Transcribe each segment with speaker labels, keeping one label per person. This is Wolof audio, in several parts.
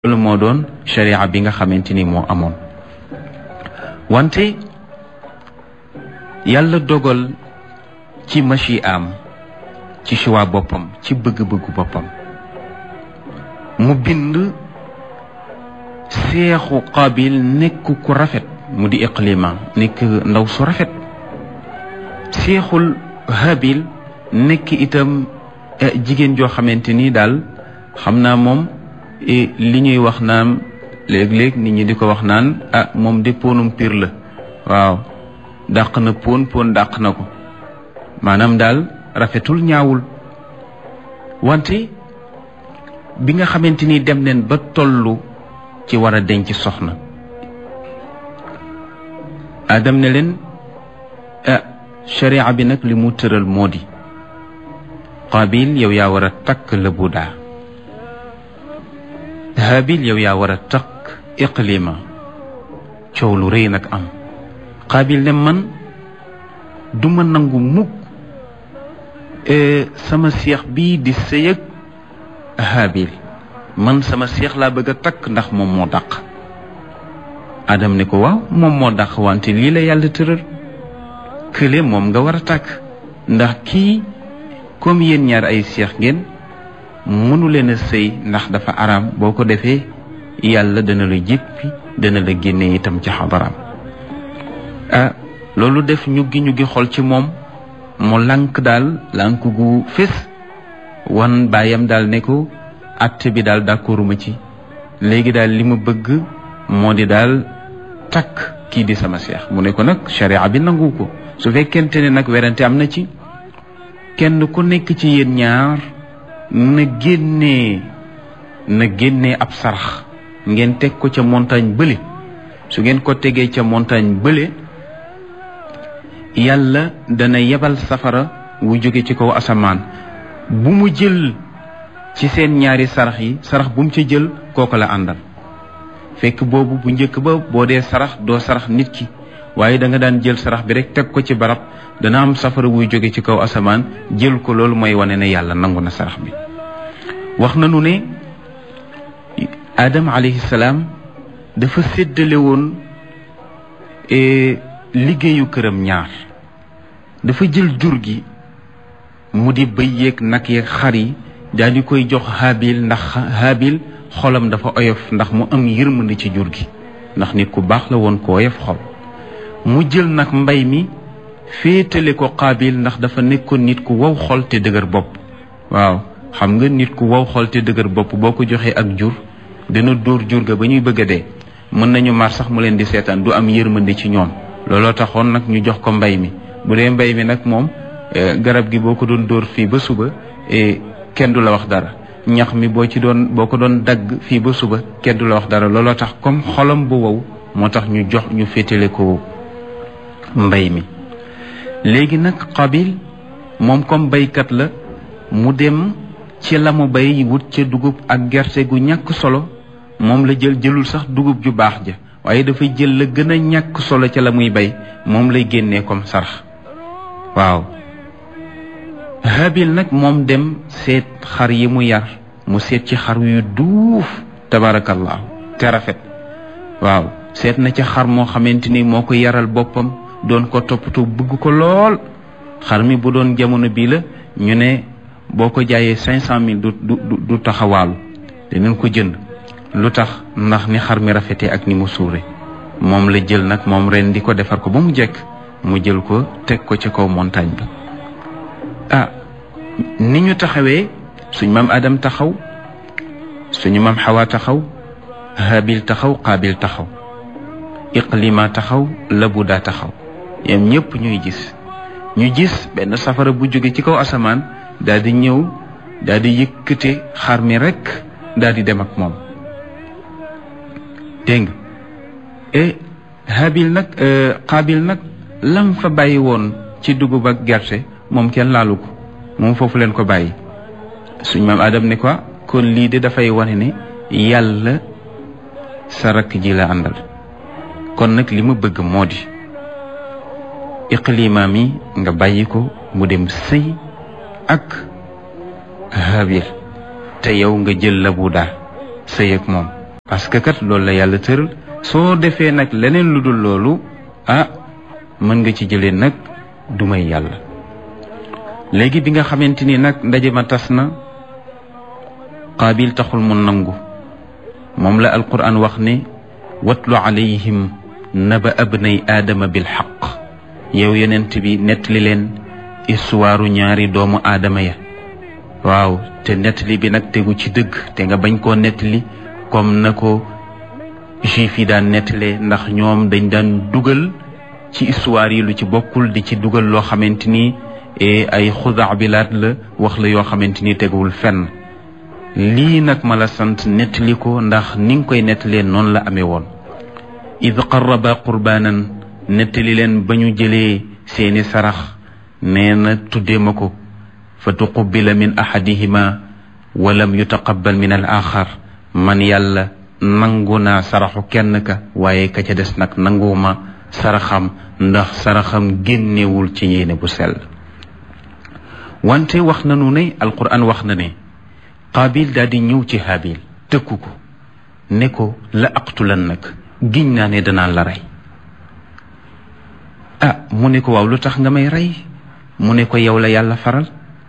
Speaker 1: loolu moo doon sharia bi nga xamante ni moo amoon wante yàlla dogal ci machi am ci choix boppam ci bëgg-bëggu boppam mu bind seexu Qaabil nekk ku rafet mu di Iqlima nekk ndaw su rafet seexul Haabil nekk itam jigéen joo xamante ni daal xam naa moom li ñuy wax naan léeg-léeg nit ñi di ko wax naan moom de ponum pir la waaw dàq na pon dàq na ko maanaam daal rafetul ñaawul wante bi nga xamante ni dem neen ba tollu ci war a denc soxna Adam ne leen sharia bi nag li mu tëral moo di Qaabil yow yaa war a takk Labuda Haabil yow yaa war a takk Iqlima coow lu rëy nag am Qaabil ne man duma nangu mukk sama seex bii di sëyëg Haabil man sama seex laa bëgg a takk ndax moom moo dàq Adam ne ko waaw moom moo dàq wante lii la yàlla tëral kële moom nga war a takk ndax kii comme yéen ñaar ay seex ngeen mënu leen a sëy ndax dafa araam boo ko defee yàlla dana la jéppi dana la génne itam ci xadaraam loolu def ñu gi xol ci moom mu lànk daal lànk gu fés wan baayam daal ne ko atte bi daal d'accorduma ci léegi daal li ma bëgg moo di daal takk kii di sama seex mu ne ko nag sharia bi nangu ko su fekkente ne nag werante am na ci kenn ku nekk ci yéen ñaar na génnee ab sarax ngeen teg ko ca montagne bële su ngeen ko tegee ca montagne bële yàlla dana yebal safara wu jóge ci kaw asamaan bu mu jël ci seen ñaari sarax yi sarax bu mu ca jël kooku la àndal fekk boobu bu njëkk ba boo dee sarax doo sarax nit ki waaye da nga daan jël sarax bi rek teg ko ci barab dana am safara wuy jóge ci kaw asamaan jël ko loolu mooy wane ne yàlla nangu na sarax bi wax nañu ne Adam alayhi salaam dafa séddale woon liggéeyu këram ñaar dafa jël jur gi mu di bëy yeeg nag yeeg xar yi daal di koy jox Haabil ndax Haabil xolam dafa oyof ndax mu am yërmande ci jur gi ndax nit ku baax la woon ko oyof xol mu jël nag mbay mi féetale ko Qaabil ndax dafa nekkoon nit ku wow xol te dëgër bopp waaw xam nga nit ku wow xol te dëgër bopp boo ko joxee ak jur dina dóor jur ga ba ñuy bëgg a dee mën nañu mar sax mu leen di seetaan du am yërmande ci ñoom looloo taxoon nag ñu jox ko mbay mi bu dee mbay mi nag moom garab gi boo ko doon dóor fii ba suba kenn du la wax dara ñax mi boo ko doon dagg fii ba suba kenn du la wax dara looloo tax comme xolam bu wow moo tax ñu féetale ko mbay mi léegi nag Qaabil moom comme baykat la mu dem ci la mu bay wut ca dugub ak gerte gu ñàkk solo moom la jëlul sax dugub ju baax ja waaye dafay jël la gën a ñàkk solo ca la muy bay moom lay génnee comme sarax waaw Haabil nag moom dem seet xar yi mu yar mu seet ci xar yu duuf tabarakallahu te rafet waaw seet na ca xar moo xamante ni moo ko yaral boppam doon ko toppatoo bëgg ko lool xar mi bu doon jamono bii la ñu ne boo ko jaayee 500,000 du taxawaalu dinañ ko jënd lu tax ndax ni xar mi rafetee ak ni mu suure moom la jël nag moom ren di ko defar ko ba mu jekk mu jël ko teg ko ci kaw montagne bi ni ñu taxawee suñ maam Adam taxaw suñu maam Xawa taxaw Haabil taxaw Qaabil taxaw Iqlima taxaw Labuda taxaw yam ñëpp ñu gis benn safara bu jóge ci kaw asamaan daal di ñëw daal di yëkkate xar mi rek daal di dem ak moom dégg nga Haabil nag Qaabil nag lam fa bàyyi woon ci dugub ak gerte moom kenn laalu ko moom foofu leen ko bàyyi suñ maam Adam ne quoi kon lii de dafay wane ne yàlla sa rakk ji la àndal kon nag li ma bëgg moo di Iqlima mi nga bàyyi ko mu dem sëy ak Haabil te yow nga jël Labuda sëy ak moom parce que kat loolu la yàlla tëral soo defee nag leneen lu dul loolu mën nga ci jëlee nag du may yàlla. léegi bi nga xamante ni nag ndaje ma tas na Qaabil taxul mu nangu moom la alquran wax ne watlu alayhim naba abnay aadama bil xaq yow yonent bi nettali leen histoire ñaari doomu aadama ya waaw te nettali bi nag tegu ci dëgg te nga bañ koo nettali comme na ko juif yi daan nettalee ndax ñoom dañ daan dugal ci histoire yi lu ci bokkul di ci dugal loo xamante ni ay xudaabilaat la wax la yoo xamante ni teguwul fenn. lii nag ma la sant nettali ko ndax ni nga koy nettalee noonu la amee woon. id qarraba qurbaanan nettali leen ba ñu jëlee seeni sarax nee na tuddee ma ko fa tuqubila min ahadihima walam yutaqabbal min al axar man yàlla nangu naa saraxu kenn ka waaye ka ca des nag nanguwuma saraxam ndax saraxam génnewul ci yéene bu sell. wante wax nanu ne alquran wax na ne Qaabil daal di ñëw ci Haabil tëkku ko ne ko la aqtulan nag giñ naa ne danaa la rey. mu ne ko waaw lu tax nga may rey mu ne ko yow la yàlla faral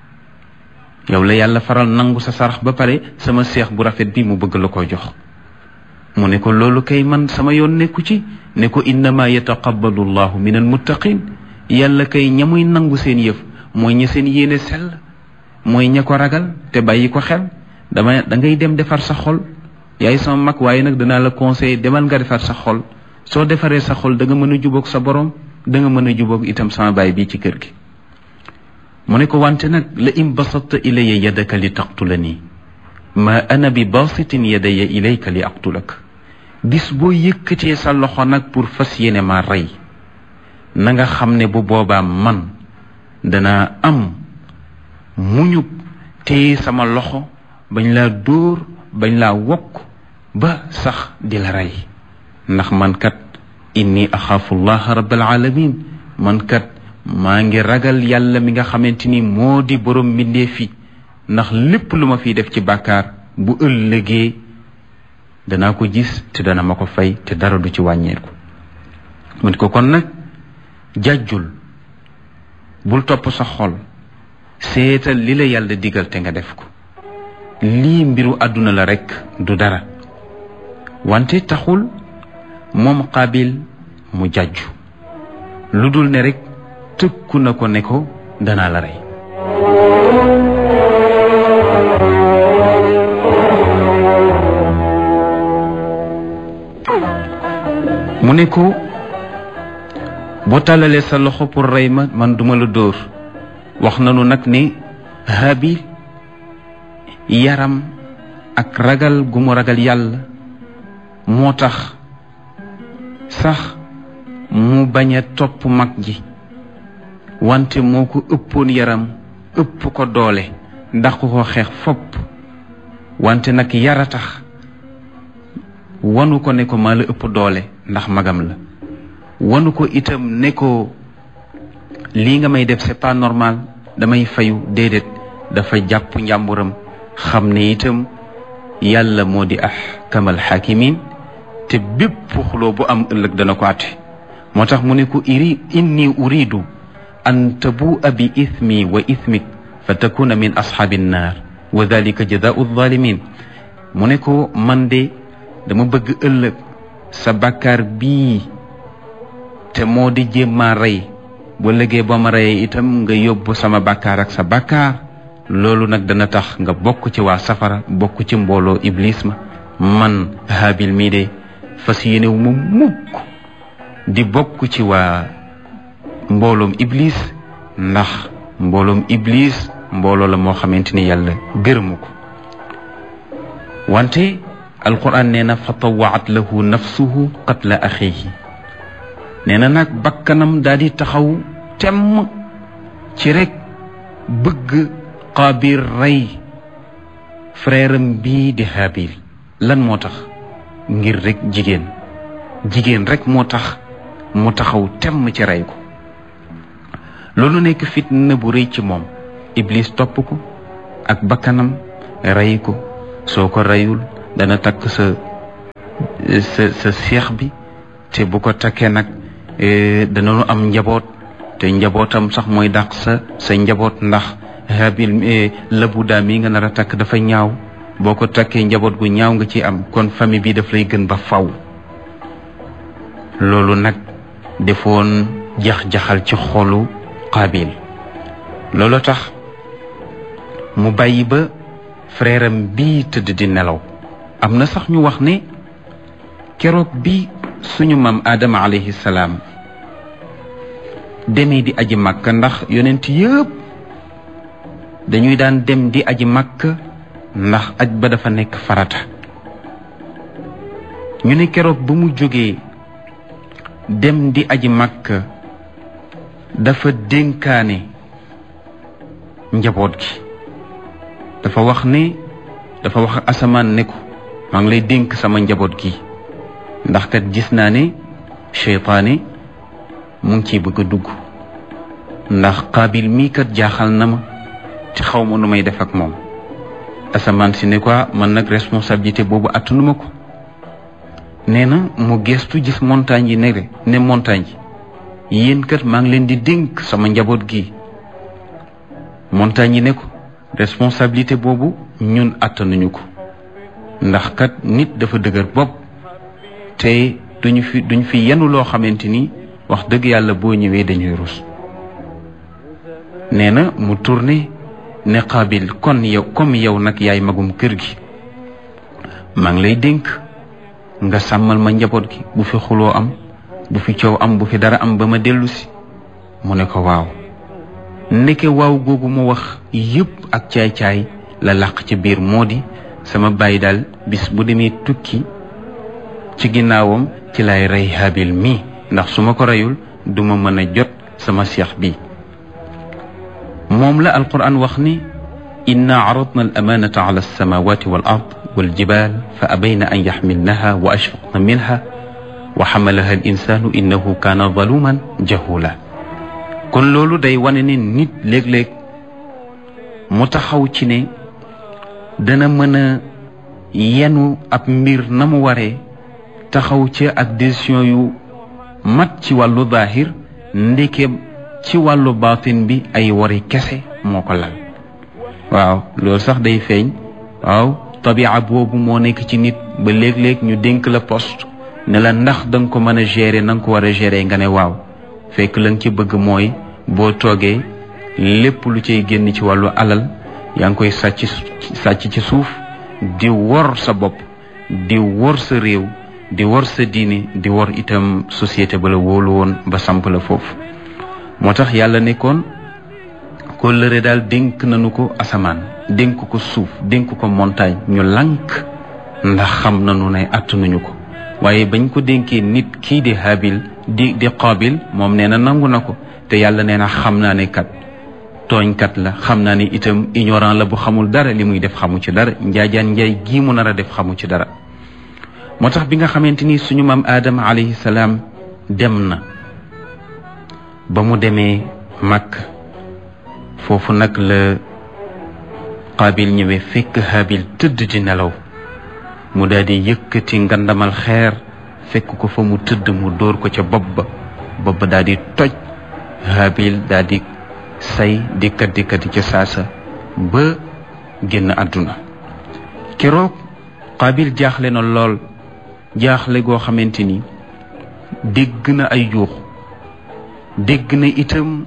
Speaker 1: nangu sa sarax ba pare sama seex bu rafet bi mu bëgg la ko jox. mu ne ko loolu kay man sama yoon nekku ci ne ko innama yataqabbalu llahu min almuttaqin yàlla kay ña muy nangu seen yëf mooy ña seen yéene sell mooy ña ko ragal te bàyyi ko xel. da ngay dem defar sa xol yaay sama mag waaye nag danaa la conseiller demal nga defar sa xol soo defaree sa xol da nga mën a jubóog sa borom da nga mën a jubóog itam sama baay bii ci kër gi. mu ne ko wante nag la in basatta ilayya yadaka li taqtulani ma ana bi basitin yadaya ilayka li aqtulak bis boo yëkkatee sa loxo nag pour fas yéene ma rey na nga xam ne bu boobaa man danaa am muñu téye sama loxo bañ laa dóor bañ laa wokk ba sax di la rey ndax man kat inni axaafu llaha rabbal alamin man kat maa ngi ragal yàlla mi nga xamante ni moo di borom mbindeef fi ndax lépp lu ma fiy def ci bàkkaar bu ëllëgee danaa ko gis te dana ma ko fay te dara du ci wàññeeku. mu ne ko kon nag jàjjul bul topp sa xol seetal li la yàlla digal te nga def ko lii mbiru àdduna la rekk du dara. wante taxul moom Qaabil mu jàjju lu dul ne rekk tëkku na ko ne ko danaa la rey. mu ne ko boo tàllalee sa loxo pour rey ma man duma la dóor. wax nanu nag ne Haabil yaram ak ragal gu mu ragal yàlla moo tax sax mu bañ a topp mag ji wante moo ko ëppoon yaram ëpp ko doole ndax ko xeex fopp wante nag yara tax wanu ko ne ko maa la ëpp doole ndax magam la wanu ko itam ne ko lii nga may def c'est pas normal damay fayu déedéet dafa jàpp njàmburam xam ne itam yàlla moo di ahkamal hakimin te bépp xuloo bu am ëllëg dana ko àtte moo tax mu ne ko inni uridu an tabu'a bi ithmi wa ithmik fa takuna min ashaabi nnaar wa dalika jazaau zalimin mu ne ko man de dama bëgg ëllëg sa bàkkaar bii te moo di jéem maa rey bu ëllëgee ba ma reyee itam nga yóbbu sama bàkkaar ak sa bàkkaar loolu nag dana tax nga bokk ci waa safara bokk ci mbooloo iblis ma man Haabil mii de fas yéenewu ma mukk di bokk ci waa mbooloom iblis ndax mbooloom iblis mbooloo la moo xamante ni yàlla gërëmu ko. wante alquran nee na fa tawaat lahu nafsuhu qatla axihi nee na nag bakkanam daal di taxaw temm ci rek bëgg Qaabil rey frère am bii di Haabil. lan moo tax ngir rek jigéen rek moo tax mu taxaw temm ci rey ko. loolu nekk fitna bu rëy ci moom iblis topp ko ak bakkanam rey ko soo ko reyul dana takk sa sa seex bi te bu ko takkee nag danañu am njaboot te njabootam sax mooy dàq sa njaboot ndax Haabil labuda mi nga nar a takk dafa ñaaw boo ko takkee njaboot gu ñaaw nga ci am kon famille bi daf lay gën ba faw loolu nag defoon jax-jaxal ci xolu Qaabil loolu tax mu bàyyi ba frère am bii tëdd di nelaw am na sax ñu wax ne keroog bi suñu maam Adama alayhi salaam demee di aji Makka ndax yonent yëpp dañuy daan dem di aji Makka ndax aj ba dafa nekk farata ñu ne keroog ba mu jógee dem di aji Makka dafa dénkaane njaboot gi dafa wax asamaan ne ko maa ngi lay dénk sama njaboot gi ndax kat gis naa ne seytaane mu ngi ciy bëgg a dugg ndax Qaabil mii kat jaaxal na ma te xaw ma nu may def ak moom asamaan si ne quoi man nag responsabilité boobu attanuma ko nee na mu gestu gis montagne yi ne montagne yi yéen kat maa ngi leen di dénk sama njaboot gi montagne yi ne ko responsabilité boobu ñun attanuñu ko ndax kat nit dafa dëgër bopp te duñ fi yenu loo xamante ni wax dëgg yàlla boo ñëwee dañuy rus nee na mu tourné ne Qaabil kon yow comme yow nag yaay magum kër gi maa ngi lay dénk nga sàmmal ma njaboot gi bu fi xuloo am bu fi coow am bu fi dara am ba ma dellu si mu ne ko waaw ndeke waaw googu mu wax yëpp ak caay-caay la làq ci biir moo di sama baay daal bis bu demee tukki ci ginnaawam ci lay rey Haabil mii ndax su ma ko reyul duma mën a jot sama seex bi moom la alquran wax ni inna aradna al amanata ala alsamawati wal ard wal jibal fa abayna an yaxmilnaha wa ashfaqna minha wa xamalaha al insanu innahu kaana zaluman jahula kon loolu day wane ne nit léeg-léeg mu taxaw ci ne dana mën a yenu ab mbir na mu waree taxaw ci ak décision yu mat ci wàllu zaahir ndeke ci wàllu baatin bi ay wari kese moo ko lal waaw loolu sax day feeñ waaw tabia boobu moo nekk ci nit ba léeg-léeg ñu dénk la poste ne la ndax danga ko mën a gérer na nga ko war a gérer nga ne waaw fekk la nga ci bëgg mooy boo toogee lépp lu cay génn ci wàllu alal yaa ngi koy sàcc ci suuf di wor sa bopp di wor sa réew di wor sa diine di wor itam société ba la wóolu woon ba samp la foofu moo tax yàlla nekkoon kóllëre daal dénk nañu ko asamaan dénk ko suuf dénk ko montagne ñu lànk ndax xam nañu ne attanuñu ko waaye bañ ko dénkee nit kii di Haabil di Qaabil moom nee na nangu na ko te yàlla nee na xam naa ne kat tooñkat la xam naa ne itam ignorant la bu xamul dara li muy def xamu ci dara njaajaan njaay gii mu nar a def xamu ci dara moo tax bi nga xamante ni suñu maam Adama alayhi salaam dem na ba mu demee Makka foofu nag la Qaabil ñëwee fekk Haabil tëdd di nelaw mu daal di yëkkati ngandamal xeer fekk ko fa mu tëdd mu dóor ko ca bopp ba daal di toj Haabil daal di say dikkati ca saasa ba génn àdduna keroog Qaabil jaaxle na lool jaaxle goo xamante ni dégg na ay yuux dégg na itam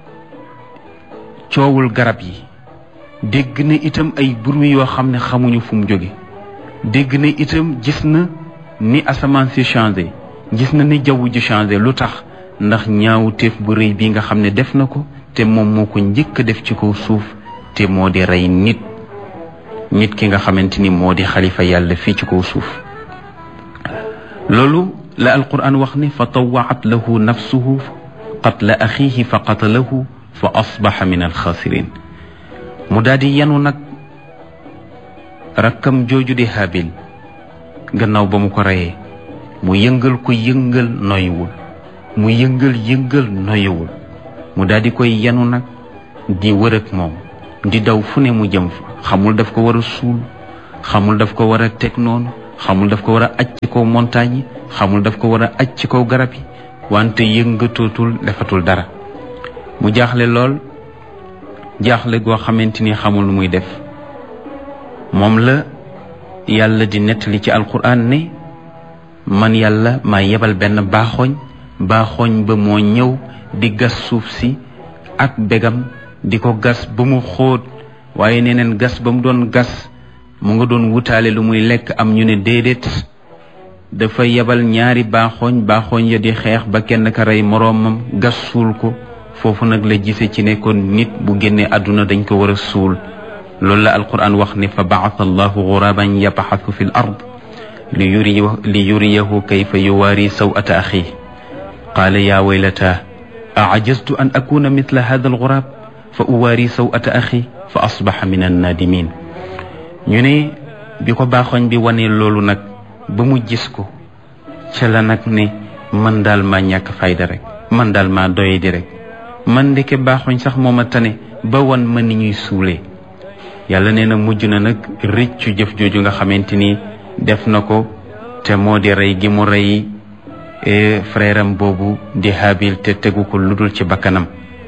Speaker 1: coowul garab yi dégg na itam ay bruit yoo xam ne xamuñu fu mu jóge dégg na itam gis na ni asamaan si changé gis na ni jaww ji changé lu tax ndax ñaawu teef bu rëy bi nga xam ne def na ko te moom moo ko njëkk a def ci kaw suuf te moo di rey nit ki nga xamante ni moo di xalifa yàlla fii ci kaw suuf loolu la alquran wax ni fa tawaat lahu nafsuhu qatla axiihi fa qatalahu fa asbaxa min alxaasirin mu daal di yanu nag rakkam jooju di Haabil gannaaw ba mu ko reyee mu yëngal ko yëngal noyuwul mu yëngal noyuwul mu daal di koy yanu nag di wër ak moom di daw fu ne mu jëm fa xamul daf ko war a suul xamul daf ko war a teg noonu xamul daf ko war a aj ci kaw montagne yi, xamul daf ko war a aj ci kaw garab yi, wante yëngatootul defatul dara. mu jaaxle lool, jaaxle goo xamante ni xamul lu muy def. moom la yàlla di nettali ci alquran ne man yàlla maa yebal benn baaxooñ ba moo ñëw di gas suuf si ak begam di ko gas ba mu xóot, waaye neneen gas ba mu doon gas mu nga doon wutaale lu muy lekk. am ñu ne déedéet, dafa yebal ñaari baaxooñ ya di xeex ba kenn ka rey moroomam gas suul ko. foofu nag la gise ci ne kon nit bu génnee àdduna dañ ko war a suul. loolu la alquran wax ne fa ba'atha allahu ghuraban yabhathu fi l ard li yuriyahu kayfa yuwaari saw'ata axi qaala yaa waylata a'ajaztu an akuna mithla hadha alghurab fa uwaari saw'ata axi fa asbaha min annadimin. ñu ne bi ko baaxoñ bi wane loolu nag ba mu gis ko ca la nag ne man daal maa ñàkk fayda rek, man daal maa doye di rek, man ndeke baaxoñ sax mooma tane ba wan ma ni ñuy suulee. yàlla nee na mujj na nag rëccu jëf jooju nga xamante ni def na ko, te moo di rey gi mu rey frère am boobu di Haabil te tegu ko ludul ci bakkanam.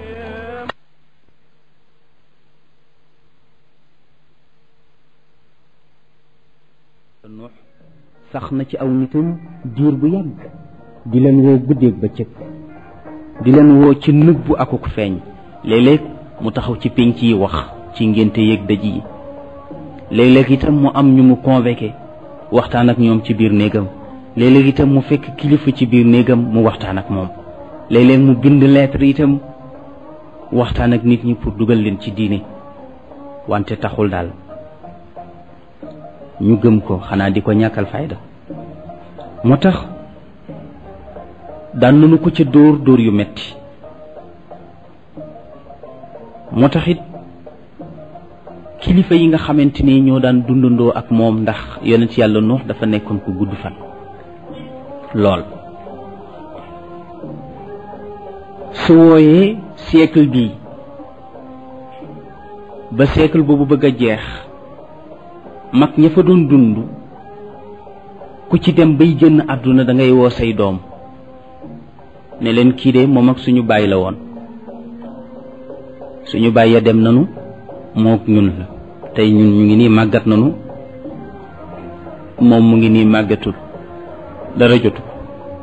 Speaker 2: Nuux sax na ci aw nitam diir bu yàgg di leen woo guddeeg bëccëg, di leen woo ci nëbbu akuk feeñ. léeg-léeg mu taxaw ci pénc yi wax ci ngénte yeeg dëj yi, léeg-léeg itam mu am ñu mu convoqué waxtaan ak ñoom ci biir néegam, léeg-léeg itam mu fekk kilifa ci biir néegam mu waxtaan ak moom, léeg-léeg mu bind lettre itam waxtaan ak nit ñi pour dugal leen ci diine. wante taxul daal ñu gëm ko, xanaa di ko ñàkkal fayda. moo tax daan nañu ko ca dóor yu metti. moo tax it kilifa yi nga xamante ni ñoo daan dundandoo ak moom, ndax yonent yàlla Nuux dafa nekkoon ku gudd fan lool. su wooyee siècle bii ba siècle boobu bëgg a jeex, mag ña fa doon dund ku ci dem bay génn àdduna da ngay woo say doom ne leen kii de moom ak suñu baay la woon, suñu baay ya dem nanu mook ñun la, tey ñun ñu ngi nii màggat nanu, moom mu ngi nii màggatul, dara jotu ko.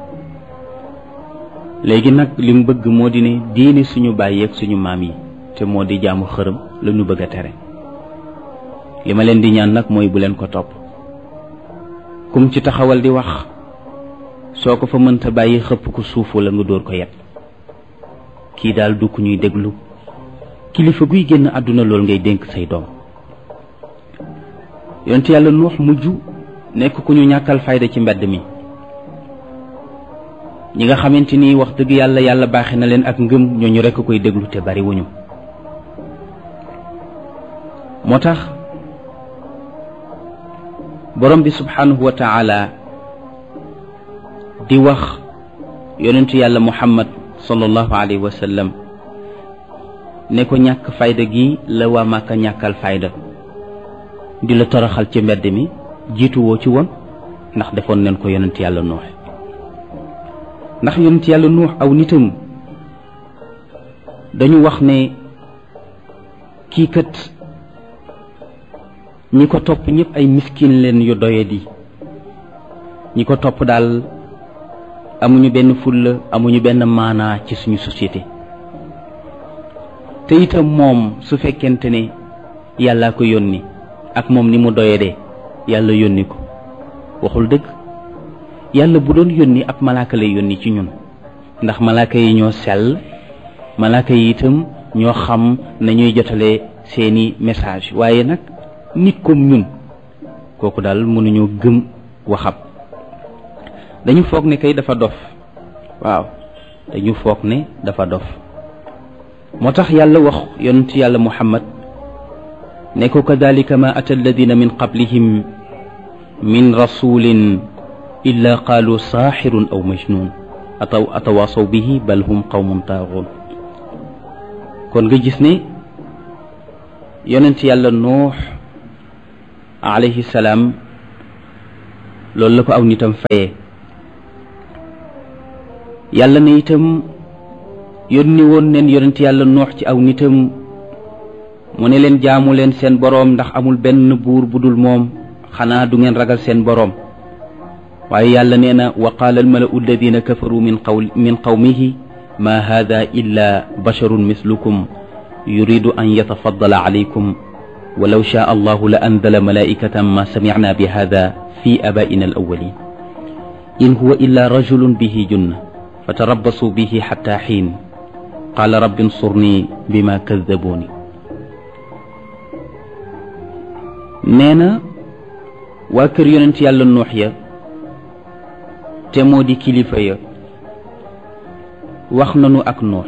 Speaker 2: léegi nag li mu bëgg moo di ne diine suñu baay yeeg suñu maam yi te moo di jaamu xërëm la ñu bëgg a tere. li ma leen di ñaan nag mooy bu leen ko topp. kum ci taxawal di wax soo ko fa mënta bàyyi xëpp ko suuf wala nga dóor ko yet. kii daal du ku ñuy déglu. kilifa guy génn àdduna loolu ngay dénk say doom. yonent yàlla Nuux mujj nekk ku ñu ñàkkal fayda ci mbedd mi. ñi nga xamante ni wax dëgg yàlla baaxe na leen ak ngëm, ñooñu rekk koy déglu te bari wuñu. moo tax borom bi subhanahu wa taala di wax yonentu yàlla Muhammad sallallahu alayhi wa sallam ne ko ñàkk fayda gi la waa Màkka ñàkkal fayda, di la toroxal ci mbedd mi, jiitu woo ci woon, ndax defoon nañ ko yonent yàlla Nuux. ndax yonent yàlla Nuux aw nitam dañu wax ne kii kat ñi ko topp ñëpp ay miskin leen yu doyadi, ñi ko topp daal amuñu benn fulla, amuñu benn maanaa ci suñu société. te itam moom su fekkente ne yàllaa ko yónni ak moom ni mu doyadee, yàlla yónni ko waxul dëgg. yàlla bu doon yónni ab malaaka lay yónni ci ñun, ndax malaaka yi ñoo sell, malaaka yi itam ñoo xam nañuy jotalee seeni message. waaye nag nit comme ñun kooku daal mënuñoo gëm waxam. dañu foog ne kay dafa dof. waaw dañu foog ne dafa dof. moo tax yàlla wax yonent yàlla Muhammad ne ko kadalika ma ata alladina min qablihim min rasulin illa qaalu saaxirun aw majnun atawaasaw bihi bal hum qawmun taaxuun. kon nga gis ne yonent yàlla Nuux alayhi salaam loolu la ko aw nitam fayee. yàlla ne itam yónni woon neen yonent yàlla Nuux ci aw nitam mu ne leen jaamu leen seen boroom ndax amul benn buur bu dul moom, xanaa du ngeen ragal seen boroom. waaye yàlla nee na wa qaala almalau alladina kafaru min qawmihi ma hada illa basharun mislukum yuridu an yatafaddala alaykum walaw shaa allahu la anzala malaikatan ma samicna bi hada fi abaina alawalin in huwa illa rajulun bihi junna fatarabbasuu bihi xatta xiin qaala rabbi nsurni bima kaddabuuni. nee na waa kër yonent yàlla Nuux ya te moo di kilifa ya wax nanu ak Nuux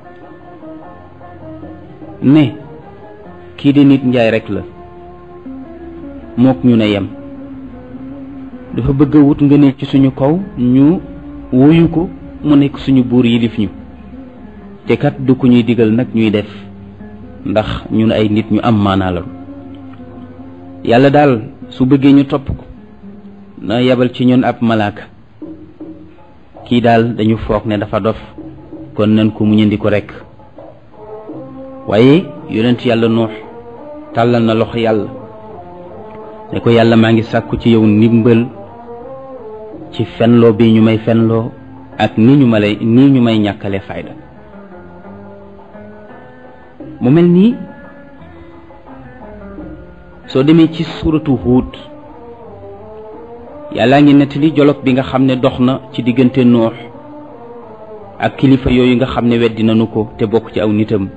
Speaker 2: ne kii de nit njaay rekk la mook ñu ne yem, dafa bëgg a wut ngëneel ci suñu kaw ñu wuyu ko mu nekk suñu buur yilif ñu, te kat du ku ñuy digal nag ñuy def ndax ñun ay nit ñu am maanaa la. yàlla daal su bëggee ñu topp ko na yebal ci ñun ab malaaka, kii daal dañu foog ne dafa dof kon nan ko mu ñëndi ko rekk. waaye yonent yàlla Nuux tàllal na loxo yàlla ne ko yàlla maa ngi sàkku ci yow ndimbal ci fenloo bi ñu may fenloo ak nii ñu may ñàkkale fayda. mu mel nii soo demee ci suuratu Huud yàllaa ngi nettali jolog bi nga xam ne dox na ci diggante Nuux ak kilifa yooyu nga xam ne weddi nañu ko te bokk ci aw nitam.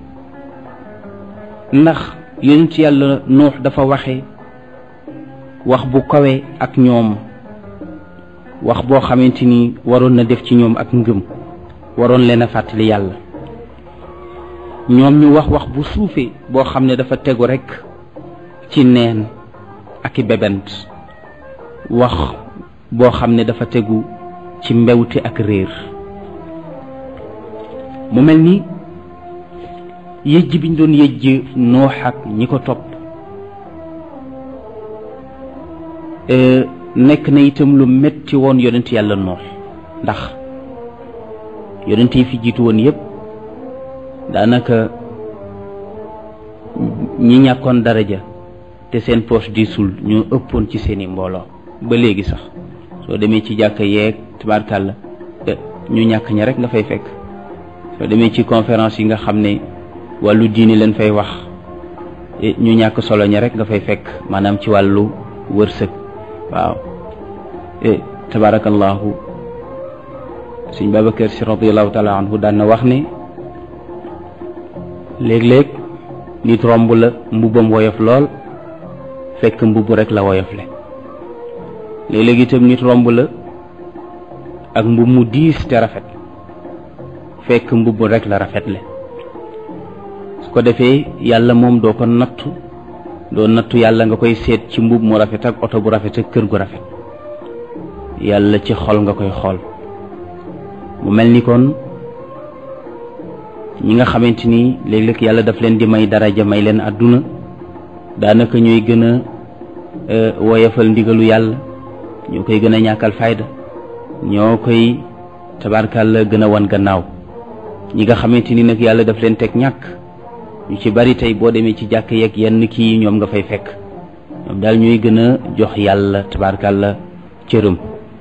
Speaker 2: ndax yonent yàlla Nuux dafa waxe wax bu kawe ak ñoom, wax boo xamante ni waroon na def ci ñoom ak ngëm, waroon leen a fàttali yàlla. ñoom ñu wax bu suufe boo xam ne dafa tegu rekk ci neen ak i bebent, wax boo xam ne dafa tegu ci mbewte ak réer. mu mel ni yëjj biñ doon yëjj Nuux ak ñi ko topp nekk na itam lu metti woon yonent yàlla Nuux, ndax yonent yi fi jiitu woon yépp daanaka ñi ñàkkoon daraja te seen poche diisul ñoo ëppoon ci seeni mbooloo. ba léegi sax soo demee ci jàkka yeeg tabaarkàlla ñu ñàkk ña rek nga fay fekk. soo demee ci conférence yi nga xam ne wàllu diini leen fay wax ñu ñàkk solo ña rek nga fay fekk, maanaam ci wàllu wërsëg. waaw tabarakallahu sëñ Babacar Si radiyallahu taala anhu daan na wax ne léeg-léeg nit romb la mbubbam woyof lool fekk mbubb rek la woyofle. léeg-léeg itam nit romb la ak mbubb mu diis te rafet fekk mbubb rek la rafetle. su ko defee yàlla moom doo nattu yàlla nga koy seet ci mbubb mu rafet ak oto bu rafet ak kër gu rafet. yàlla ci xol nga koy xool. mu mel ni kon ñi nga xamante ni léeg-léeg yàlla daf leen di may daraja may leen àdduna daanaka ñooy gën a woyofal ndigalu yàlla, ñoo koy gën a ñàkkal fayda, ñoo koy tabarkàlla gën a wan gannaaw. ñi nga xamante ni nag yàlla daf leen teg ñàkk ñu ci bari tey boo demee ci jàkk yeeg yenn kii ñoom nga fay fekk, ñoom daal ñooy gën a jox yàlla tabarkàlla cërëm.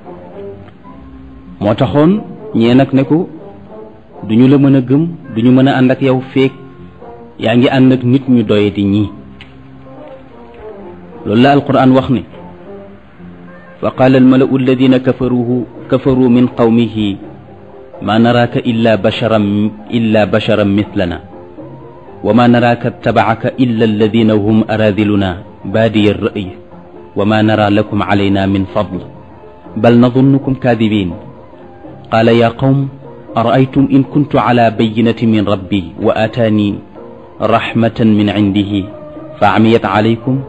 Speaker 2: moo taxoon ñee nag ne ko duñu la mën a gëm, duñu mën a ànd ak yow feek yaa ngi ànd ak nit ñu doye di ñii. loolu la alquran wax ne fa qaala almalau alladina kafaru min qawmihi ma naraaka illa basharan mithlana wa ma naraaka tabaaka illa alladina hum aradiluna baadiya ar-ra'y wa ma nara lakum alayna min fadl bal nadunnukum kaadibin qaala ya qawm ara'aytum in kuntu ala bayyinati min rabbi wa aataani rahmatan min indihi fa amiyat alaykum.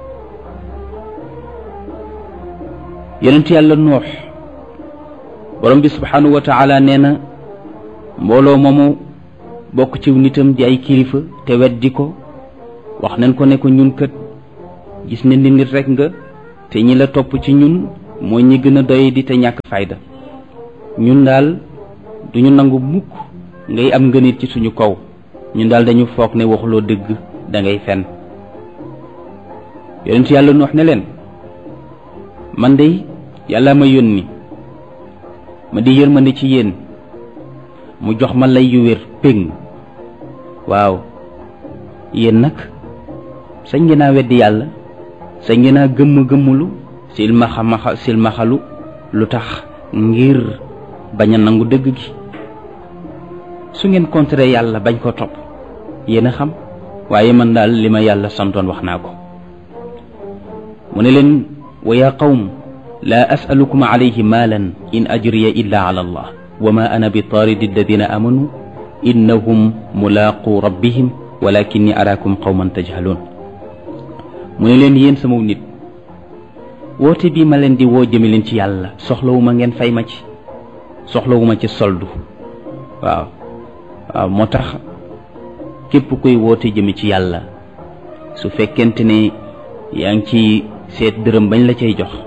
Speaker 2: yonent yàlla Nuux borom bi subhanahu wa taala nee na mbooloo moomu bokk ci nitam di ay kilifa te weddi ko wax nañ ko ne ko ñun kat gis nañ ni nit rek nga te ñi la topp ci ñun mooy ñi gën a doy di te ñàkk fayda. ñun daal duñu nangu mukk ngay am ngënit ci suñu kaw, ñun daal dañu foog ne waxuloo dëgg, da ngay fen. yonent yàlla Nuux ne leen, man de yàlla ma yónni ma di yërmande ci yéen, mu jox ma lay yu wér péng. waaw yéen nag sañ ngeen a weddi yàlla, sañ ngeen a gëmmulu silmaxalu lu tax ngir bañ a nangu dëgg gi. su ngeen contré yàlla bañ ko topp yéen a xam, waaye man daal li ma yàlla santoon wax naa ko. mu ne leen, wa yaa qawm laa asalukum alayhi maalan in ajriya illa ala allah wa ma ana bi taaridi alladina amanu innahum mulaaqu rabbihim walakinni araakum qawman tajhaluun. mu ne leen, yéen sama nit, woote bi ma leen di woo jëme leen ci yàlla soxlawuma ngeen fay ma ci, soxlawuma ci soldu. waaw moo tax képp kuy woote jëme ci yàlla, su fekkente ne yaa ngi ci seet dërëm bañ la cay jox,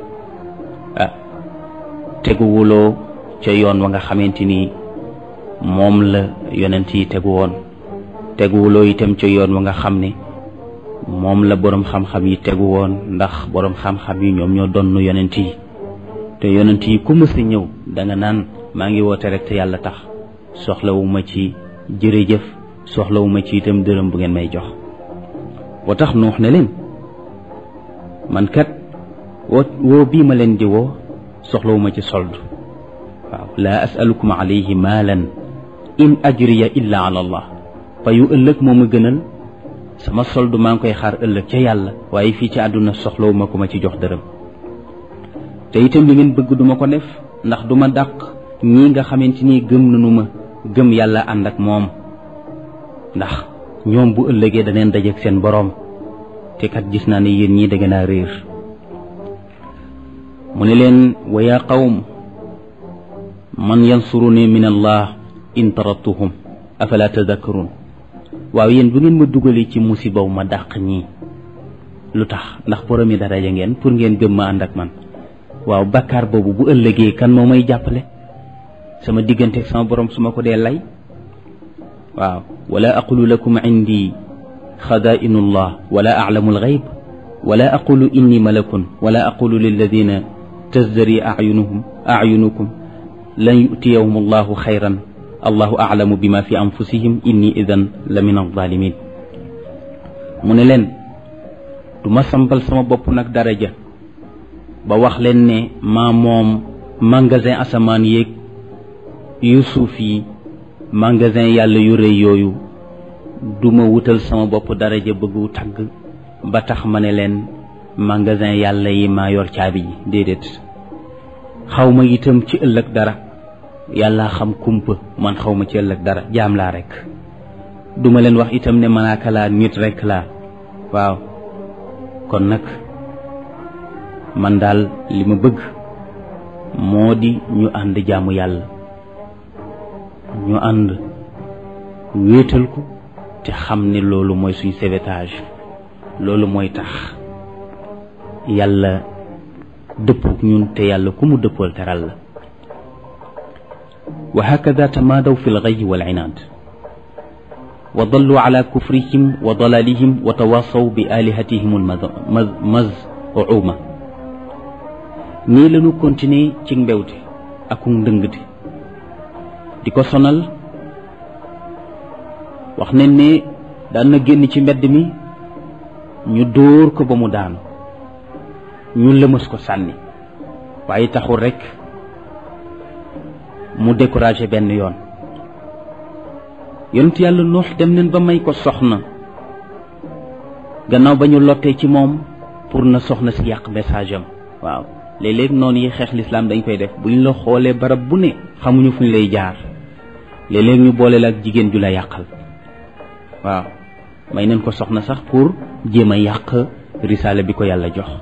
Speaker 2: teguwuloo ca yoon wa nga xamante ni moom la yonent yi tegu woon, teguwuloo itam ca yoon wa nga xam ne moom la boroom xam-xam yi tegu woon, ndax boroom xam-xam yi ñoom ñoo donn yonent yi, te yonent yi ku mës a ñëw danga naan maa ngi woote rek te yàlla tax, soxlawuma ci jërëjëf, soxlawuma ci itam dërëm bu ngeen may jox. boo tax Nuux ne leen, man kat woo bii ma leen di woo soxlawuma ci sold. waaw laa asalukum alayhi maalan in ajriya illa ala allah. payu ëllëg moo ma gënal, sama sold maa ngi koy xaar ëllëg ca yàlla, waaye fii ci àdduna soxlawuma ku ma ci jox dërëm. te itam li ngeen bëgg duma ko def, ndax duma dàq ñii nga xamante ni gëm nanu ma, gëm yàlla ànd ak moom, ndax ñoom bu ëllëgee daneen dajeek seen boroom, te kat gis naa ne yéen ñii da ngeen a réer. mu ne leen, wa yaa qawm man yansuruni min allah in tarattuhum afala tadakkarun. waaw yéen bu ngeen ma dugalee ci musibaw ma dàq ñii, lu tax? ndax boromi daraja ngeen pour ngeen gëm ma ànd ak man. waaw bàkkaar boobu bu ëllëgee kan moo may jàppale sama diggante ak sama borom su ma ko dee lay? waaw wala aqulu lakum indi xadaa'inu llah wala a'lamu alxayb wala aqulu inni malakun wala aqulu lilladina tazdari ayunukum lan yu'tiyahum allahu xayran allahu a'lamu bima fi anfusihim inni idan la min alzalimin. mu ne leen, du ma sampal sama bopp nag daraja ba wax leen ne maa moom magasin asamaan yéeg yu suuf yi, magasin yàlla yu rëy yooyu. du ma wutal sama bopp daraja bëggu tagg ba tax ma ne leen magasin yàlla yi maa yor caabi ji, déedéet. xaw ma itam ci ëllëg dara, yàlla xam kumpa, man xaw ma ci ëllëg dara, jaam laa rek. du ma leen wax itam ne malaaka laa, nit rek laa. waaw kon nag man daal li ma bëgg moo di ñu ànd jaamu yàlla, ñu ànd wéetal ko, te xam ne loolu mooy suñ sauvetage, loolu mooy tax yàlla dëppook ñun, te yàlla ku mu dëppool teral la. wa hakada tamaadaw fi lxayyi wal inaad wa dallu ala kufrihim wa dalalihim wa tawasaw bi alihatihim almaz'uma. nii lañu continuer ci mbewte ak ndëngte di ko sonal. wax nañ ne daan na génn ci mbedd mi ñu dóor ko ba mu daanu, ñu lëmas ko sànni, waaye taxul rekk mu découragé benn yoon. yonent yàlla Nuux dem nañ ba may ko soxna, gannaaw ba ñu lottee ci moom pour na soxna si yàq message am. waaw léeg-léeg noonu yi xeex lislaam dañ koy def, bu ñu la xoolee barab bu ne xamuñu fu ñu lay jaar, léeg-léeg ñu boole la ak jigéen ju la yàqal. waaw may nañ ko soxna sax pour jéem a yàq risaale bi ko yàlla jox.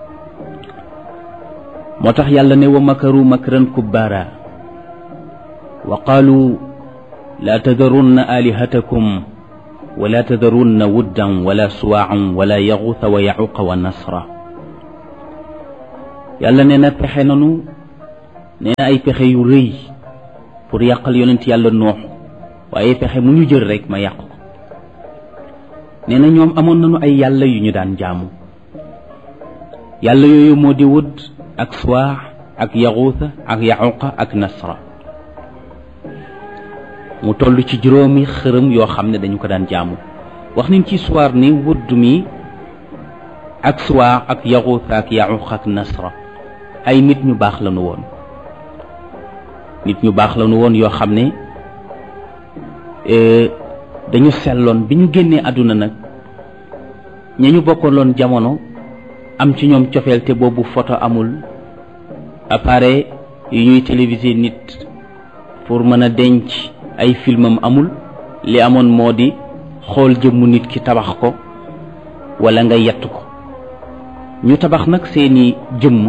Speaker 2: moo tax yàlla ne wa makaru makran kubbaara wa qaalu laa tadarunna alihatakum wala tadarunna wuddan wala suwaacan wala yaxuuta wa yaxuqa wa nasra. yàlla nee na pexe nanu nee na ay pexe yu rëy pour yàqal yonent yàlla Nuux waaye pexe mu ñu jël rek ma yàq ko nee na ñoom amoon nañu ay yàlla yu ñu daan jaamu yàlla yooyu moo di Wud ak Suwaa ak Yaxuusa ak Yaxuqa ak Nasra mu toll ci juróomi xërëm yoo xam ne dañu ko daan jaamu wax nañ ci Suwaar ni Wud mi ak Suwaa ak Yaxuusa ak Yaxuqa ak Nasra ay nit ñu baax lañu woon nit ñu baax lañu woon yoo xam ne dañu selloon bi ñu génnee àdduna nag ña ñu bokkaloon jamono am ci ñoom cofeel te boobu photo amul appareil yu ñuy téléviser nit pour mën a denc ay filmam amul li amoon moo di xool jëmmu nit ki tabax ko wala nga yett ko ñu tabax nag seeni jëmm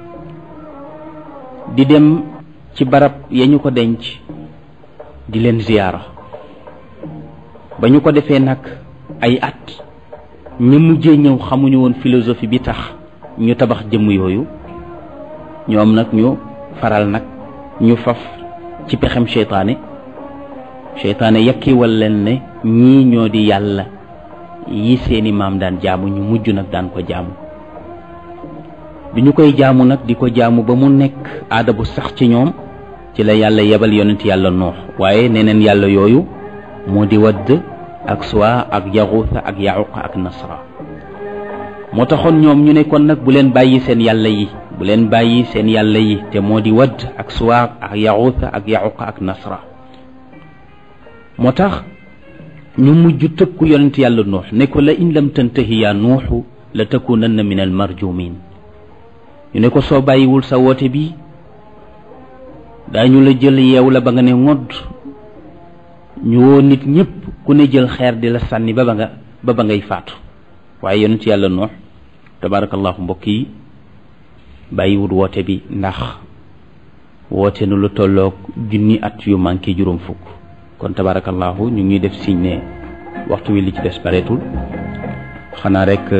Speaker 2: di dem ci barab ya ñu ko denc di leen ziyaara ba ñu ko defee nag ay at ñu mujjee ñëw xamuñu woon philosophie bi tax ñu tabax jëmm yooyu ñoom nag ñu faral nag ñu faf ci pexem seytaane yakkiwal leen ne ñii ñoo di yàlla yi seeni maam daan jaamu ñu mujj nag daan ko jaamu bi ñu koy jaamu nag di ko jaamu ba mu nekk aada bu sax ci ñoom ci la yàlla yebal yonent yàlla Nuux waaye neneen yàlla yooyu moo di Wadd ak Suwaa ak Yaxuusa ak Yaxuqa ak Nasra moo taxoon ñoom ñu ne kon nag bu leen bàyyi seen yàlla yi bu leen bàyyi seen yàlla yi te moo di Wadd ak Suwaa ak Yaxuusa ak Yaxuqa ak Nasra moo tax ñu mujj tëkku yonent yàlla Nuux ne ko la in lam tantahi yaa Nuuxu la takunanna min al marjumin ñu ne ko soo bàyyiwul sa woote bi daañu la jël yeew la ba nga ne ngodd ñu woo nit ñëpp ku ne jël xeer di la sànni ba ba ngay faatu waaye yonent yàlla Nuux tabarakallahu mbokk yi bàyyiwul woote bi ndax woote nu lu tolloog 1,000 at yu manqué juróom fukk kon tabarakallahu ñu ngi def signe ne waxtu wi li ci des bareetul xanaa rek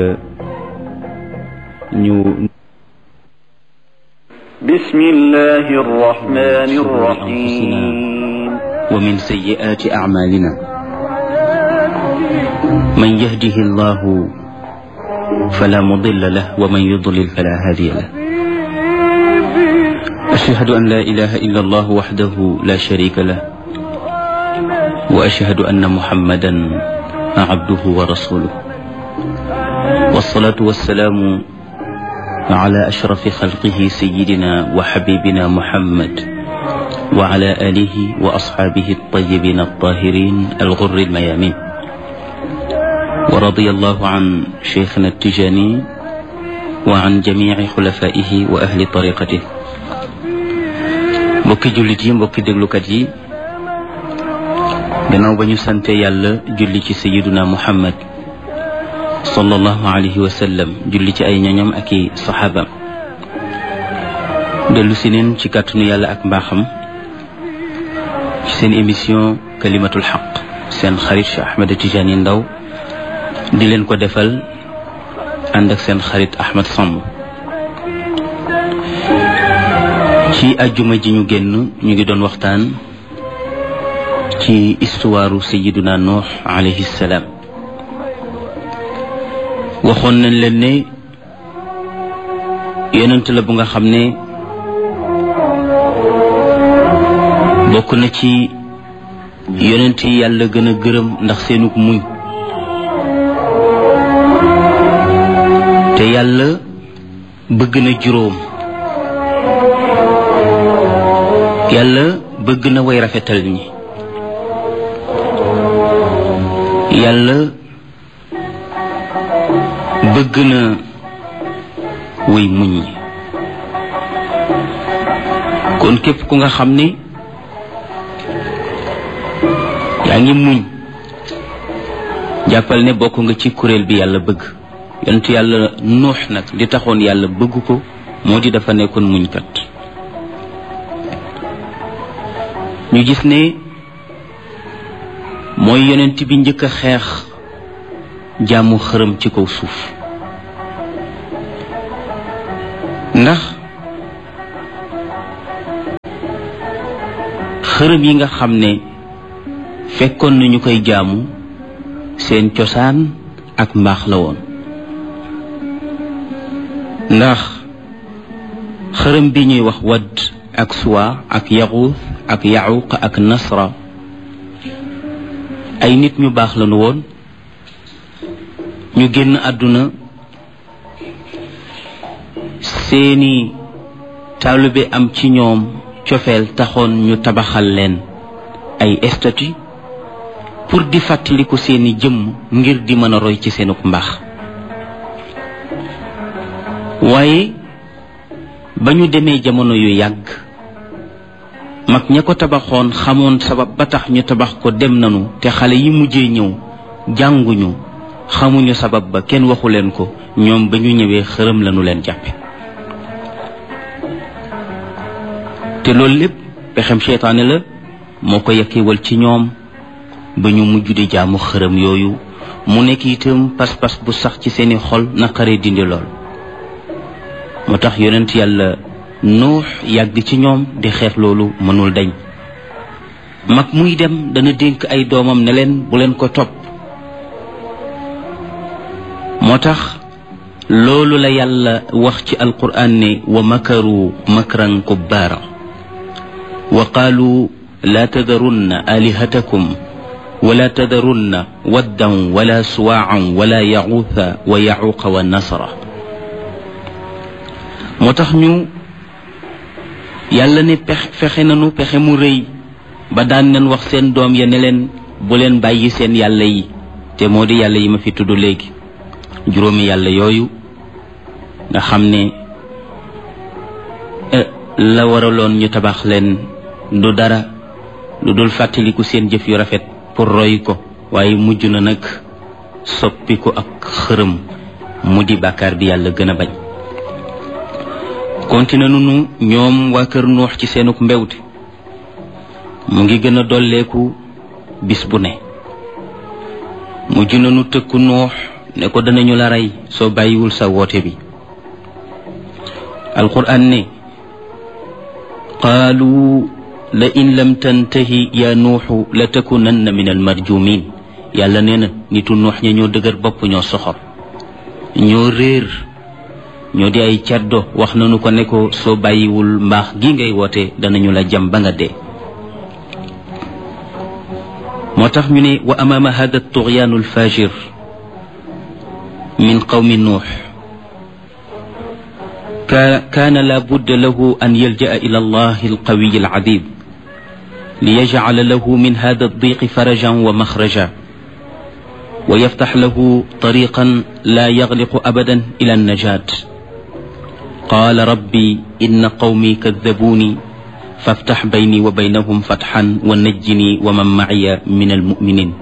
Speaker 2: ñu
Speaker 3: bismillahi rrahmani rrahim
Speaker 2: ومن سيئات أعمالنا من يهده الله فلا مضل له ومن يضلل فلا هادي له أشهد أن لا إله إلا الله وحده لا شريك له وأشهد أن محمدا عبده ورسوله والصلاة والسلام على أشرف خلقه سيدنا وحبيبنا محمد وعلى آله وأصحابه الطيبين الطاهرين الغر الميامين ورضي الله عن شيخنا التجاني وعن جميع خلفائه وأهل طريقته mbokki jullit yi mbokki déglukat yi gannaaw ba ñu sante yàlla julli ci sayiduna Muhammad sallallahu alayhi wa sallam julli ci ay ñoñam ak i saxaabam dellu si neen ci kàttanu yàlla ak mbaaxam ci seen émission kalimatul xaq seen xarit Cheikh Ahmed Tidiane Ndao di leen ko defal ànd ak seen xarit Ahmed Samb ci ajjuma ji ñu génn ñu ngi doon waxtaan ci histoire sayiduna Nuux alayhi salaam waxoon nañ leen ne yonent la bu nga xam ne bokk na ci yonent yi yàlla gën a gërëm ndax seenug muñ te yàlla bëgg na juróom yàlla bëgg na way rafetal ñi yàlla bëgg na way muñ ñi kon képp ku nga xam ne yaa ngi muñ jàppal ne bokk nga ci kuréel bi yàlla bëgg yonent yàlla Nuux nag li taxoon yàlla bëgg ko moo di dafa nekkoon muñkat ñu gis ne mooy yonent bi njëkk a xeex jaamu xërëm ci kaw suuf ndax xërëm yi nga xam ne fekkoon nañu koy jaamu seen cosaan ak mbaax la woon ndax xërëm bi ñuy wax wadd ak suwa ak yaxuus ak yaxuq ak nasra ay nit ñu baax lañu woon ñu génn àdduna seeni taalibe am ci ñoom cofeel taxoon ñu tabaxal leen ay statue pour di fàttaliku seeni jëmm ngir di mën a roy ci seenuk mbaax waaye ba ñu demee jamono yu yàgg mag ña ko tabaxoon xamoon sabab ba tax ñu tabax ko dem nanu te xale yi mujjee ñëw jànguñu xamuñu sabab ba kenn waxu leen ko ñoom ba ñu ñëwee xërëm lañu leen jàppe te loolu lépp pexem seytaane la moo ko yekkiwal ci ñoom ba ñu mujj di jaamu xërëm yooyu mu nekk itam pas-pas bu sax ci seeni xol naqaree dindi lool moo tax yonent yàlla nuux yàgg ci ñoom di xeex loolu mënul dañ mag muy dem dana dénk ay doomam ne leen bu leen ko topp moo tax loolu la yàlla wax ci alquran ne wa makaru makran kubbaara wa qaalu laa tadarunna alihatakum wala tadarunna waddan wala suwaacan wala yaxuuta wa yaxuuqa wa nasra moo tax ñu yàlla ne fexe nanu pexe mu rëy ba daan nañ wax seen doom ya ne leen bu leen bàyyi seen yàlla yi te moo di yàlla yi ma fi tudd léegi juróomi yàlla yooyu nga xam ne la waraloon ñu tabax leen du dara lu dul fàttaliku seen jëf yu rafet pour roy ko waaye mujj na nag soppi ko ak xërëm mu di bàkkaar bi yàlla gën a bañ continué nunu ñoom waa kër nuux ci seenuk mbewte mu ngi gën a dolleeku bis bu ne mujj nanu tëkku nuux ne ko danañu la rey soo bàyyiwul sa woote bi alquran ne qaalu la in lam tantahi ya nuuxu la takunanna min almarjumin yàlla nee na nitu nuux ña ñoo dëgër bopp ñoo soxor ñoo réer ñoo di ay caddo wax nañu ko ne ko soo bàyyiwul mbaax gi ngay woote danañu la jam ba nga dee moo tax ñu ne wa amaama hada altughyaanu alfajir min qawmi nuux kaana la budda lahu an yalja'a ila allahi alqawiyi alazim liyajcala lahu min hada aldiqi farajan wa maxraja wa yaftax lahu tariqan la yagliqu abadan ila alnajaat qaala rabbi inna qawmi kaddabuuni faftax bayni wa baynahum fatxan wa najjini wa man maciya min almuminin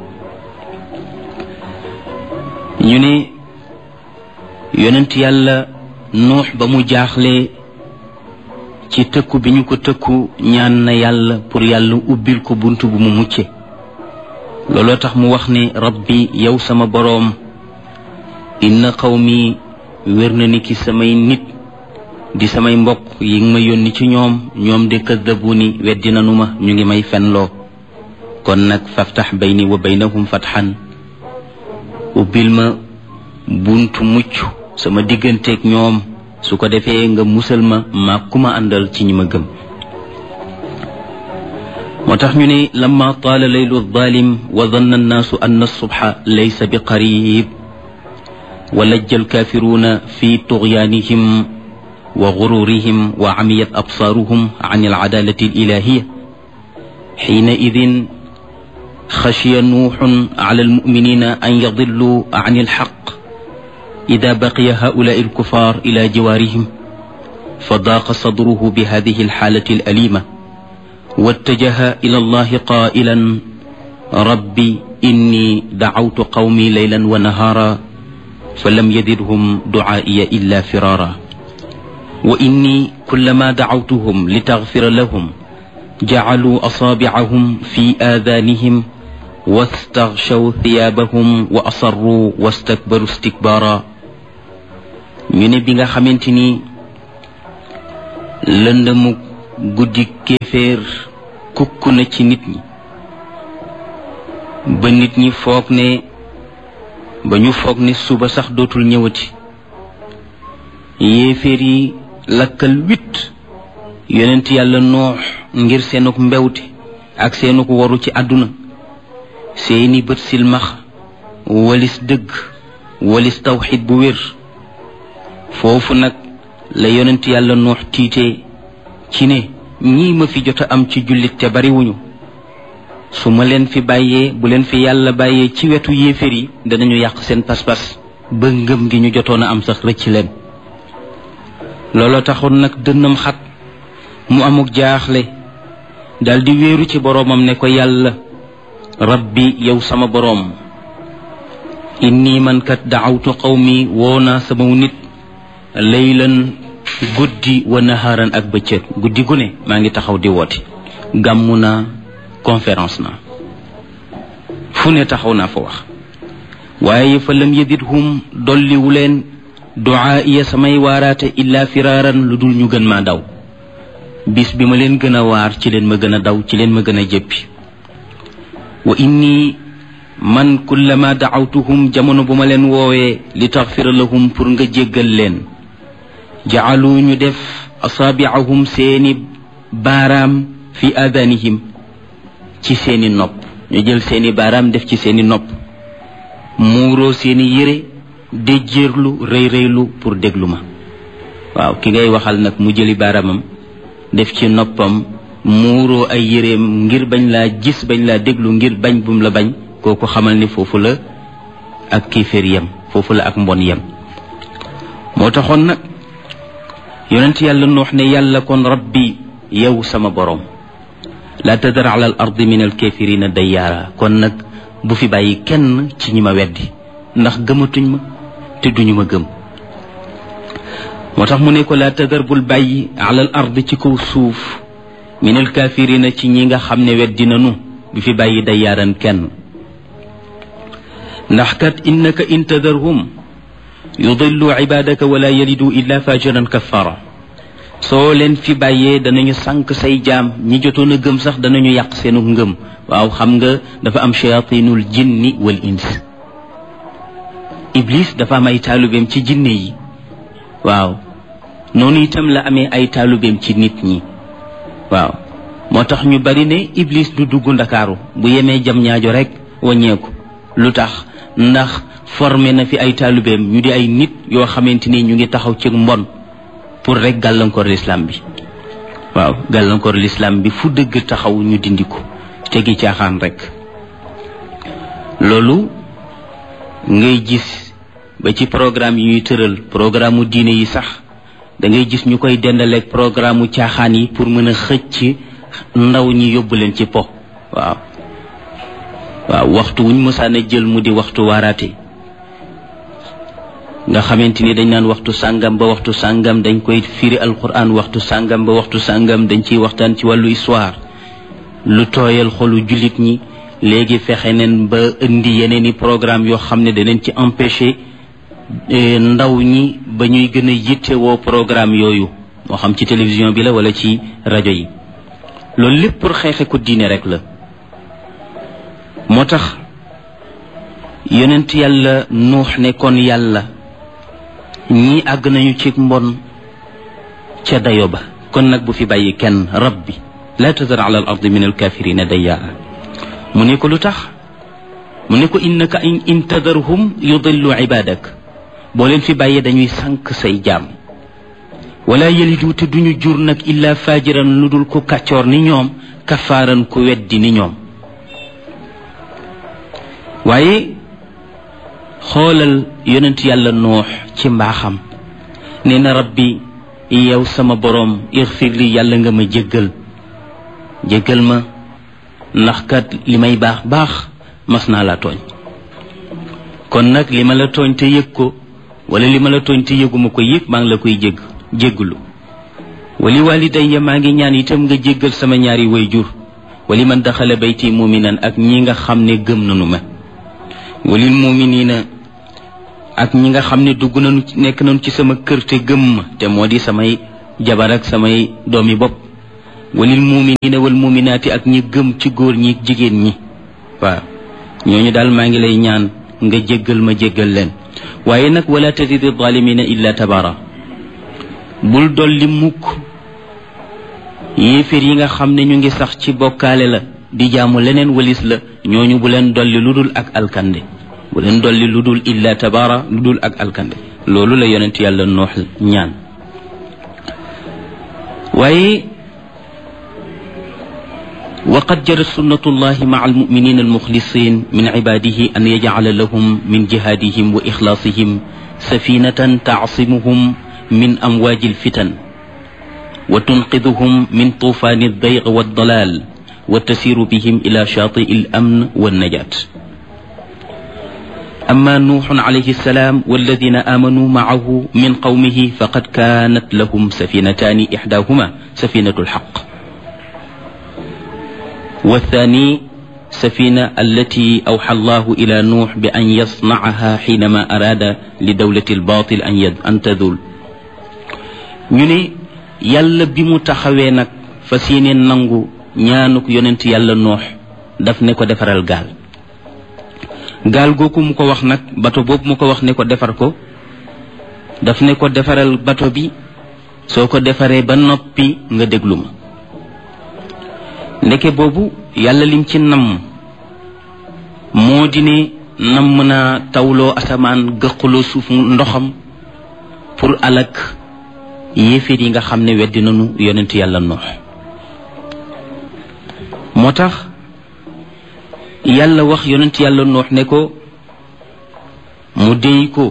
Speaker 2: ñu ne yonent yàlla nuux ba mu jaaxle ci tëkku bi ñu ko tëkku ñaan na yàlla pour yàlla ubbil ko bunt bu mu mucce looloo tax mu wax ne rabbi yow sama boroom inna qawmi wér na ni ki samay nit di samay mbokk yi nga ma yónni ci ñoom de kaddabuuni weddi nanu ma ñu ngi may fenloo kon nag faftax bayni wa baynahum fatxan ubbil ma buntu mucc sama digganteeg ñoom su ko defee nga musal ma maa ku ma àndal ci ñi ma gëm moo tax ñu ne lamma taala laylu zalim wa danna annaasu anna subha laysa bi qarib wa lajja alkaafiruuna fi tughyaanihim wa gururihim wa amiyat absaaruhum an alcadaalati alilahiya xiinaidin xashiya nuuxun ala almuminina an yadilluu an alxaq ida baqiya haulaai alkufaar ila jiwaarihim fadaaqa sadruhu bihadihi alxaalati alalima wattajaha ila allahi qaa'ilan rabbi inni dacawtu qawmi laylan wa nahaara falam yazidhum ducaa'iya illa firaara wa inni kullama dacawtuhum litaghfira lahum jacaluu asaabicahum fi aadaanihim wastaghshaw thiyaabahum wa asarruu wastakbaru istikbaara ñu ne bi nga xamante ni lëndëmu guddi kéeféer kukk na ci nit ñi ba nit ñi foog ne suba sax dootul ñëwati yéeféer yi lakkal wit yonent yàlla noox ngir seenuk mbewte ak seenuk waru ci àdduna seeni bët silmax walis dëgg walis tawxid bu wér foofu nag la yonent yàlla noox tiitee ci ne ñii ma fi jot a am ci jullit te bariwuñu su ma leen fi bàyyee bu leen fi yàlla bàyyee ci wetu yéeféer yi danañu yàq seen pas-pas ba ngëm gi ñu jotoon a am sax rëcc leen looloo taxoon nag dënnam xat mu amuk jaaxle daldi wéeru ci boroomam ne ko yàlla rabbi yow sama boroom inni man kat daawtu qawmi woo naa sama nit laylan guddi wa naharan ak bëccëg guddi gu ne maa ngi taxaw di woote gàmmu naa conférence naa fu ne taxaw naa fa wax waaye fa lam yadidhum dolliwu leen duaa iya samay waaraate illa firaaran lu dul ñu gën maa daw bis bi ma leen gën a waar ci leen ma gën a daw ci leen ma gën a jëppi wa inni man kullama daawtuhum jamono bu ma leen woowee li taxfira lahum pour nga jéggal leen jaalu ñu def asaabiahum seeni baaraam fi adanihim ci seeni nopp ñu jël seeni baaraam def ci seeni nopp muuroo seeni yére déjjéerlu rëy rëylu pour déglu ma waaw ki ngay waxal nag mu jëli baaraamam def ci noppam muuroo ay yéreem ngir bañ laa gis bañ laa déglu ngir bañ bum la bañ kooku xamal ni foofu la ak kiiféer yem foofu la ak mbon yem moo taxoon nag yonent yàlla nuux ne yàlla kon rabbi yow sama boroom laa tadar ala al ardi min al kaafirina dayyaara kon nag bu fi bàyyi kenn ci ñi ma weddi ndax gëmatuñ ma te duñu ma gëm moo tax mu ne ko laa tadar bul bàyyi ala al ardi ci kaw suuf min al kaafirina ci ñi nga xam ne weddi nanu bu fi bàyyi dayyaaran kenn ndax kat innaka in tadarhum yudillu ibadaka wala yalidu illa fajiran kaffara soo leen fi bàyyee danañu sànq say jaam ñi jotoon a gëm sax danañu yàq seenu ngëm waaw xam nga dafa am shayatinul jinni wal ins iblis dafa am ay taalubeem ci jinne yi waaw noonu itam la amee ay taalubeem ci nit ñi waaw moo tax ñu bari ne iblis du dugg ndakaaru bu yemee jam ñaajo rek wàññeeku lu tax ndax formé na fi ay taalubeem ñu di ay nit yoo xamante ni ñu ngi taxaw ci mbon pour rek gàllankoor l'islam bi waaw gàllankoor l'islam bi fu dëgg taxaw ñu dindi ko tegi caaxaan rek loolu ngay gis ba ci programme yi ñuy tëral programme mu diine yi sax da ngay gis ñu koy dendaleeg programme mu caaxaan yi pour mën a xëcc ndaw ñi yóbbu leen ci po waaw waxtu wuñ mësaana jël mu di waxtu waaraate nga xamante ni dañ naan waxtu sàngam ba waxtu sàngam dañ koy firi alquran waxtu sàngam ba waxtu sàngam dañ ciy waxtaan ci wàllu histoire lu tooyal xolu jullit ñi léegi fexe neen ba indi yeneeni programme yoo xam ne danañ ci empêcher ndaw ñi ba ñuy gën a yittewoo programme yooyu moo xam ci télévision bi la wala ci rajo yi loolu lépp pour xeexe ko diine rek la moo tax yonent yàlla nuux ne kon yàlla ñii àgg nañu ci mbon ca dayo ba kon nag bu fi bàyyi kenn rabbi la tadar ala al ardi min al kafirina dayyaara mu ne ko lu tax mu ne ko innaka in tadarhum yudillu ibadak boo leen fi bàyyee dañuy sànq say jaam wala yalidu te duñu jur nag illa fajiran lu dul ku kàccoor ni ñoom kafaaran ku weddi ni ñoom waaye xoolal yonent yàlla noox ci mbaaxam nee na rabbi yow sama boroom ixfir li yàlla nga ma jéggal ma ndax kat li may baax baax mas naa la tooñ kon nag li ma la tooñ te yëg ko wala li ma la tooñ te yëguma ko yëg maa ngi la koy jégglu wali walidayya maa ngi ñaan itam nga jéggal sama ñaari wayjur wali man daxala bayti muminan ak ñi nga xam ne gëm nanu ma walil muminina ak ñi nga xam ne dugg nañu nekk nañu ci sama kër te gëm ma te moo di samay jabar ak samay doomi bopp walil muminina wal muminaati ak ñi gëm ci góor ñi jigéen ñi waaw ñooñu daal maa ngi lay ñaan nga jéggal ma jéggal leen waaye nag wala tazidi zalimina illa tabara bul dolli mukk yéeféer yi nga xam ne ñu ngi sax ci bokkaale la di jaamu leneen walis la ñooñu bu leen dolli lu dul ak alkande bu leen dolli lu dul illa tabara lu dul ak alkande loolu la yonent yàlla noox ñaan waaye وقد جرت سنة الله مع المؤمنين المخلصين من عباده أن يجعل لهم من جهادهم وإخلاصهم سفينة تعصمهم من أمواج الفتن وتنقذهم من طوفان الضيق والضلال وتسير بهم إلى شاطئ الأمن والنجاة أما نوح عليه السلام والذين آمنوا معه من قومه فقد كانت لهم سفينتان إحداهما سفينة الحق والثاني سفينة التي أوحى الله إلى نوح بأن يصنعها حينما أراد لدولة الباطل أن تذول ñu ne yàlla bi mu taxawee nag fas yéene nangu ñaanuk yonent yàlla noox daf ne ko defaral gaal googu mu ko wax nag bato boobu mu ko wax ne ko defar ko daf ne ko defaral bato bi soo ko defaree ba noppi nga déglu ma ndeke boobu yàlla lim ci namm moo di ne namm naa tawloo asamaan gëqaloo suuf ndoxam pour alak yéeféer yi nga xam ne weddi nañu yonent yàlla noox moo tax yàlla wax yonent yàlla noox ne ko mu déy ko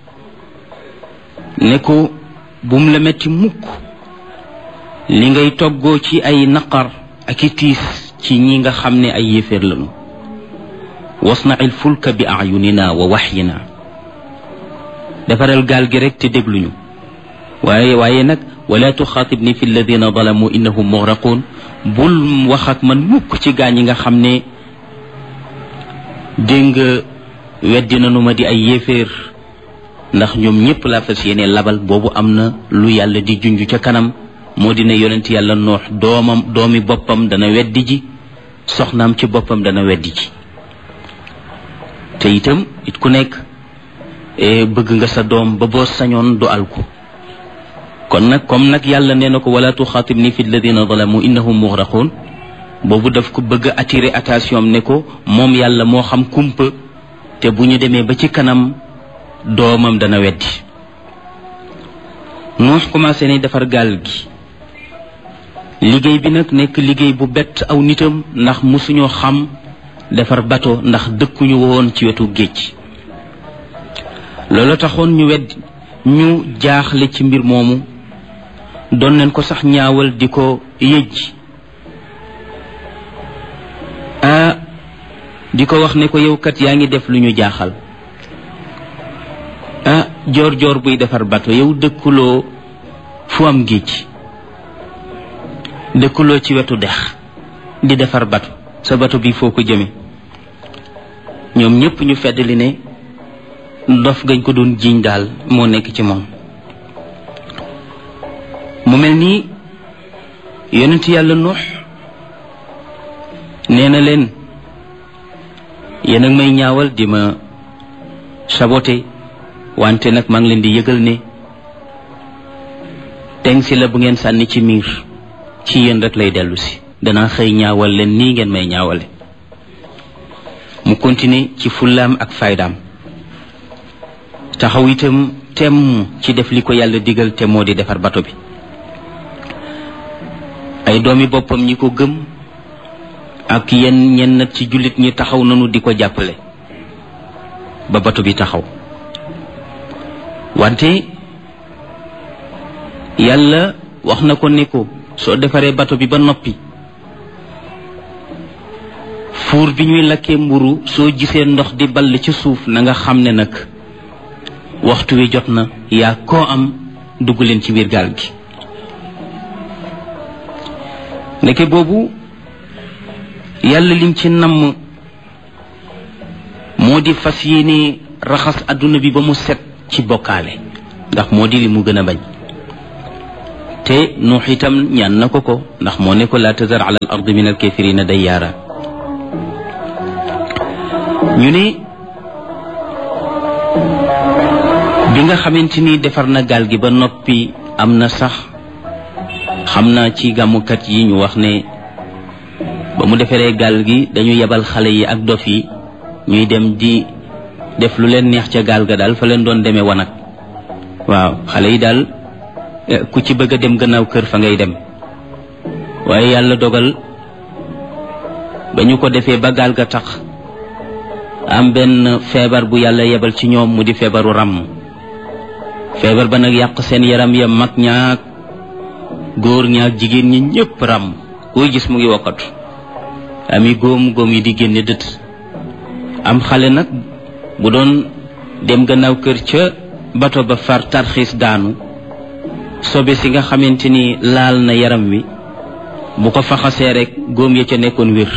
Speaker 2: ne ko bum la metti mukk li ngay toggoo ci ay naqar ak i tiis ci ñi nga xam ne ay yéeféer lañu wasna'il fulka bi a'yunina wa wahyina defaral gaal gi rek te dégluñu waaye nag wala tuxaatibni fi alladina zalamu innahum mughraqun bul wax ak man mukk ci gaa ñi nga xam ne dégg nga weddi nanu ma di ay yéeféer ndax ñoom ñëpp laa fas yéene labal boobu am na lu yàlla di junj ca kanam moo dina yonent yàlla noox doomi boppam dana weddi ji soxnaam ci boppam dana weddi ji te itam it ku nekk bëgg nga sa doom ba boo sañoon du alku kon nag comme nag yàlla nee na ko wala tuxaatibni fi alladina zalamu innahum mughraqun boobu daf ko bëgg a attirer attention ne ko moom yàlla moo xam kumpa te bu ñu demee ba ci kanam doomam dana weddi Nuux commencé ne defar gaal gi liggéey bi nag nekk liggéey bu bett aw nitam ndax musuñoo xam defar bato ndax dëkkuñu woon ci wetu géej loolu taxoon ñu jaaxle ci mbir moomu doon nañ ko sax ñaawal di ko yëj di ko wax ne ko yow kat yaa ngi def lu ñu jaaxal joor buy defar bato yow dëkkuloo fu am géej dëkkuloo ci wetu dex di defar bato sa bato bi foo ko jëme ñoom ñëpp ñu feddali ne dof gañ ko doon jiiñ daal moo nekk ci moom mu mel nii yonent yàlla Nuux nee na leen yéen a may ñaawal di ma saboté wante nag maa ngi leen di yëgal ne teng si la bu ngeen sànni ci miir ci yéen rek lay dellu si danaa xëy ñaawal leen nii ngeen may ñaawale mu continuer ci fullaam ak faydaam taxaw itam temm ci def li ko yàlla digal te moo di defar bato bi ay doomi boppam ñi ko gëm ak ñenn ci jullit ñi taxaw nanu di ko jàppale ba bato bi taxaw wante yàlla wax na ko ne ko soo defaree bato bi ba noppi fuur bi ñuy lakkee mburu soo gisee ndox di ball ci suuf na nga xam ne nag waxtu wi jot na yaa koo am dugg leen ci biir gaal gi ndeke boobu yàlla lim ci namm moo di fas yéene raxas adduna bi ba mu set ci bokkaale ndax moo di li mu gën a bañ te Nuux itam ñaan na ko ndax moo ne ko laa tazar ala al ardi min al kafirina dayyaara. ñu ne bi nga xamante ni defar na gaal gi ba noppi am na sax xam naa ci gàmmukat yi ñu wax ne ba mu defaree gaal gi dañu yebal xale yi ak dof yi ñuy dem di def lu leen neex ca gaal ga daal fa leen doon demee wanag. waaw xale yi daal ku ci bëgg a dem gannaaw kër fa ngay dem. waaye yàlla dogal ba ñu ko defee ba gaal ga tax am benn feebar bu yàlla yebal ci ñoom mu di feebaru ràmm. feebar ba nag yàq seen yaram ya, mag ñaak góor ñaak jigéen ñi ñëpp ràmm. koy gis mu ngi wokkatu ami góom yi di génne dët. am xale nag bu doon dem gannaaw kër ca bato ba far tarxiis daanu, sobe si nga xamante ni laal na yaram wi bu ko faxasee rek góom ya ca nekkoon wér.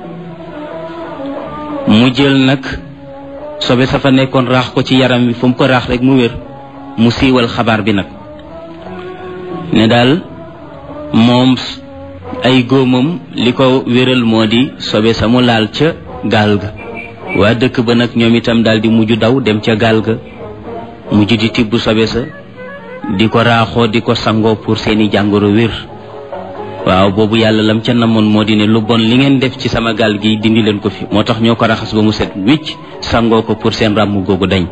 Speaker 2: mu jël nag sobe sa fa nekkoon raax ko ci yaram wi, fu mu ko raax rek mu wér. mu siiwal xabaar bi nag ne daal moom ay góomam li ko wéral moo di sobe sa mu laal ca gaal ga. waa dëkk ba nag ñoom itam daal di mujj daw dem ca gaal ga, mujj di tibb sobe sa di ko raaxoo di ko sangoo pour seeni jàngoro wér. waaw boobu yàlla lam ca namoon moo di ne lu bon li ngeen def ci sama gaal gi dindi leen ko fi, moo tax ñoo ko raxas ba mu set wicc sangoo ko pour seen ràmm googu dañ.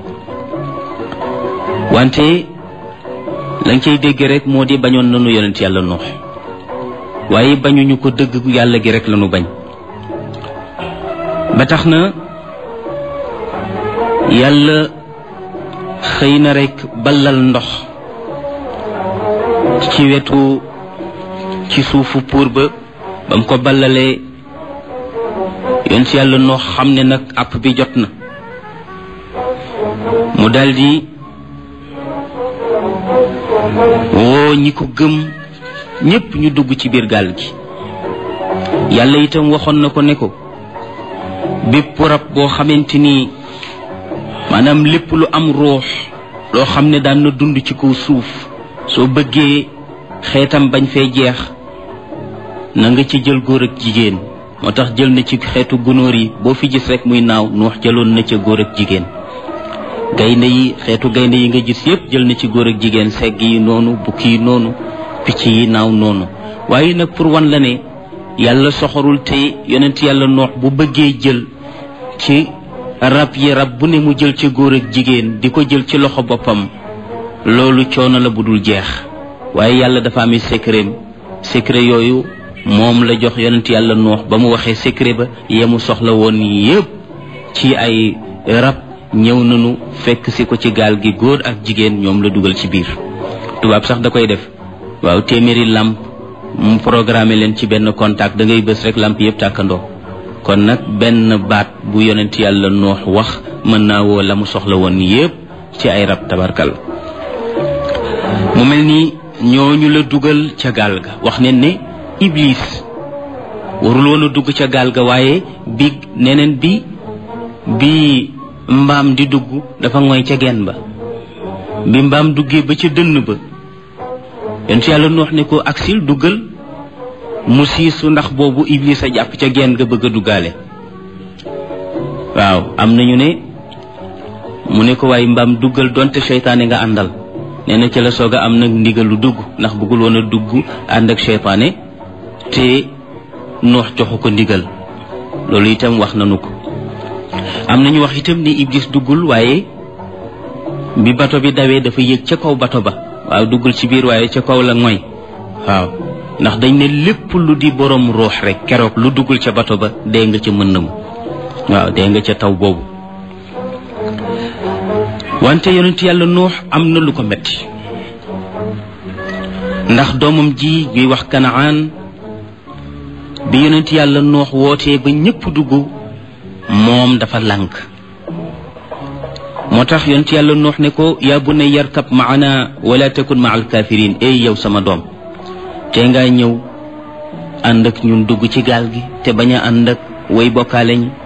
Speaker 2: wante lañ cay dégg rek moo di bañoon nanu yonent yàlla Nuux, waaye bañuñu ko dëgg yàlla gi rek lañu bañ. ba tax na yàlla xëy na rek ballal ndox ci suufu puur ba mu ko ballalee yonent yàlla Nuux xam ne nag àpp bi jot na, mu daldi woo ñi ko gëm ñépp ñu dugg ci biir gaal gi. yàlla itam waxoon na ko ne ko bépp rab boo xamante ni maanaam lépp lu am ruux loo xam ne daan na dund ci kaw suuf, soo bëggee xeetam bañ fee jeex na nga ci jël góor ak jigéen. moo tax jël na ci xeetu gunóor yi boo fi gis rek muy naaw, Nuux jëloon na ca góor ak jigéen. gaynde yi xeetu gaynde yi nga gis yépp jël na ci góor ak jigéen, segg yi noonu, bukki yi noonu, picc yi naaw noonu. waaye nag pour wan la ne yàlla soxorul, te yonent yàlla Nuux bu bëggee jël ci rab yi rab bu ne mu jël ci góor ak jigéen di ko jël ci loxo boppam, loolu coono la bu dul jeex. waaye yàlla dafa ami secret yooyu moom la jox yonent yàlla Nuux ba mu waxee secret ba yemu soxla woon yépp ci ay rab ñëw nañu fekk si ko ci gaal gi, góor ak jigéen ñoom la dugal ci biir. tubaab sax da koy def. waaw téeméeri lamp mu programmé leen ci benn contact, da ngay bës rek lamp yëpp tàkkandoo. kon nag benn baat bu yonent yàlla Nuux wax mën naa woo la mu soxla woon yépp ci ay rab tabarkal. mu mel ni ñooñu la dugal ca gaal ga. wax ne ne Iblis warul woon a dugg ca gaal ga, waaye neneen bi mbaam di dugg dafa ngoy ca genn ba. bi mbaam duggee ba ca dënn ba yonent yàlla Nuux ne ko aksil duggal, mu siisu ndax boobu Iblis a jàpp ca genn ga bëgg a duggaale. waaw am nañu ne mu ne ko waaye mbaam duggal donte seytaane nga àndal. nee na ca la soog a am nag ndigal lu dugg, ndax bëggul woon a dugg ànd ak seytaane te Nuux joxu ko ndigal. loolu itam wax nañu ko. am nañu wax itam ni Iblis duggul, waaye bi bato bi dawee dafa yéeg ca kaw bato ba. waaw duggul ci biir waaye ca kaw la ngoy. waaw ndax dañ ne lépp lu di borom ruux rek keroog lu duggul ca bato ba dee nga ca mën na mu. waaw dee nga ca taw boobu. wante yonent yàlla Nuux am na lu ko metti, ndax doomam ji ñuy wax Kanaan bi yonent yàlla Nuux wootee ba ñépp dugg moom dafa lànk. moo tax yonent yàlla Nuux ne ko yaa bunayya yarkab maana wala takun maa alkaafiriin. ey yow sama doom, te ngaa ñëw ànd ak ñun dugg ci gaal gi te bañ a ànd ak way bokkaale ñi.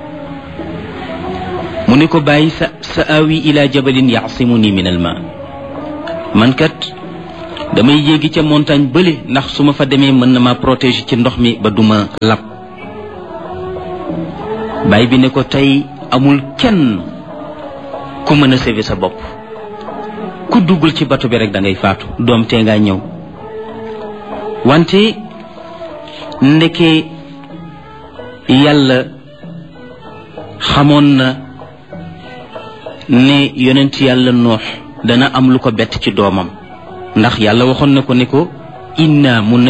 Speaker 2: mu ne ko bàyyi sa aawi ila jabalin yaasimuni min al ma. man kat damay yéegi ca montagne bële ndax su ma fa demee mën na ma protéger ci ndox mi ba duma lab baay bi ne ko tey amul kenn ku mën a sauver sa bopp ku duggul ci bato bi rek da ngay faatu doom tee ngaa ñëw wante ndeke yàlla xamoon na ne yonent yàlla noox dana am lu ko bett ci doomam ndax yàlla waxoon na ko ne ko inna mun